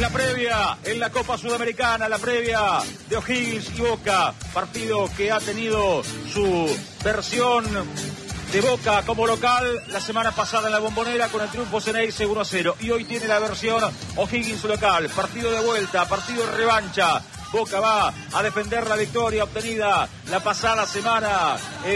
la previa en la Copa Sudamericana, la previa de O'Higgins y Boca, partido que ha tenido su versión de Boca como local la semana pasada en la Bombonera con el triunfo Ceneice 1-0, y hoy tiene la versión O'Higgins local, partido de vuelta, partido de revancha. Boca va a defender la victoria obtenida la pasada semana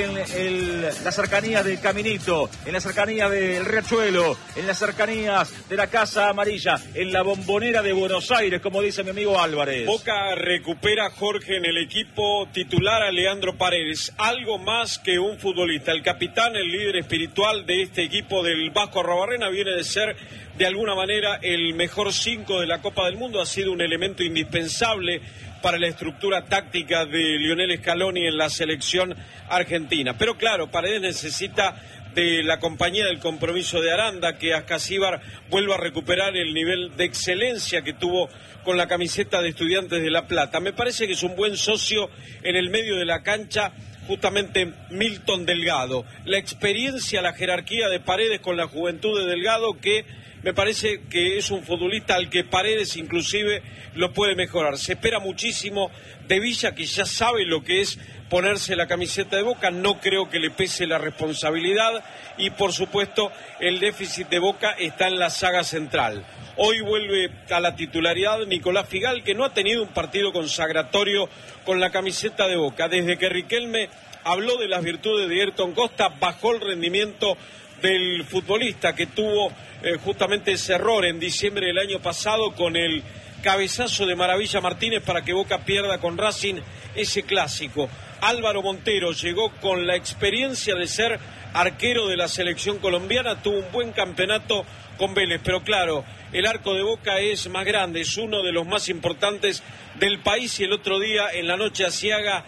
en las cercanías del Caminito, en las cercanías del Riachuelo, en las cercanías de la Casa Amarilla, en la Bombonera de Buenos Aires, como dice mi amigo Álvarez. Boca recupera, Jorge, en el equipo titular a Leandro Paredes, algo más que un futbolista. El capitán, el líder espiritual de este equipo del Vasco Arruabarrena, viene de ser de alguna manera el mejor 5 de la Copa del Mundo, ha sido un elemento indispensable para la estructura táctica de Lionel Scaloni en la selección argentina. Pero claro, Paredes necesita de la compañía del compromiso de Aranda, que Ascasíbar vuelva a recuperar el nivel de excelencia que tuvo con la camiseta de Estudiantes de La Plata. Me parece que es un buen socio en el medio de la cancha, justamente Milton Delgado. La experiencia, la jerarquía de Paredes con la juventud de Delgado, que me parece que es un futbolista al que Paredes inclusive lo puede mejorar. Se espera muchísimo de Villa, que ya sabe lo que es ponerse la camiseta de Boca, no creo que le pese la responsabilidad, y por supuesto el déficit de Boca está en la saga central. Hoy vuelve a la titularidad Nicolás Figal, que no ha tenido un partido consagratorio con la camiseta de Boca. Desde que Riquelme habló de las virtudes de Ayrton Costa, bajó el rendimiento del futbolista, que tuvo justamente ese error en diciembre del año pasado con el cabezazo de Maravilla Martínez para que Boca pierda con Racing ese clásico. Álvaro Montero llegó con la experiencia de ser arquero de la selección colombiana, tuvo un buen campeonato con Vélez, pero claro, el arco de Boca es más grande, es uno de los más importantes del país, y el otro día en la noche aciaga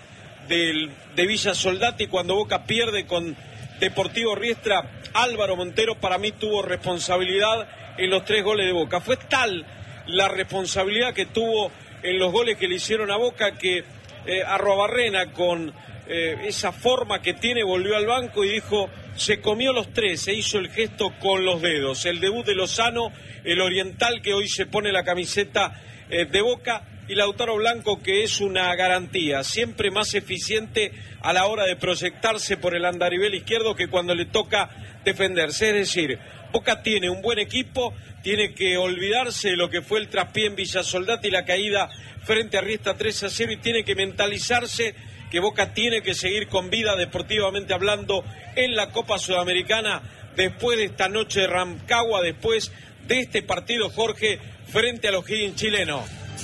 de Villa Soldati, cuando Boca pierde con Deportivo Riestra, Álvaro Montero para mí tuvo responsabilidad en los 3 goles de Boca. Fue tal la responsabilidad que tuvo en los goles que le hicieron a Boca que Arruabarrena, con esa forma que tiene, volvió al banco y dijo: se comió los 3, se hizo el gesto con los dedos. El debut de Lozano, el oriental, que hoy se pone la camiseta de Boca, y Lautaro Blanco, que es una garantía, siempre más eficiente a la hora de proyectarse por el andarivel izquierdo que cuando le toca defenderse. Es decir, Boca tiene un buen equipo, tiene que olvidarse de lo que fue el traspié en Villa Soldati y la caída frente a Riestra 3-0, y tiene que mentalizarse que Boca tiene que seguir con vida, deportivamente hablando, en la Copa Sudamericana, después de esta noche de Rancagua, después de este partido, Jorge, frente a los O'Higgins chilenos.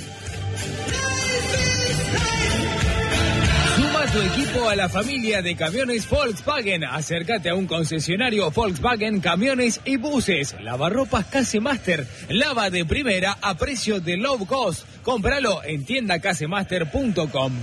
Suma tu equipo a la familia de camiones Volkswagen. Acércate a un concesionario Volkswagen Camiones y Buses. Lavarropas Casemaster, lava de primera a precio de low cost. Cómpralo en tiendacasemaster.com.